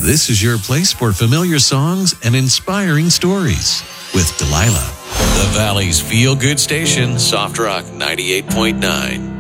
This is your place for familiar songs and inspiring stories with Delilah. The Valley's feel-good station, Soft Rock 98.9.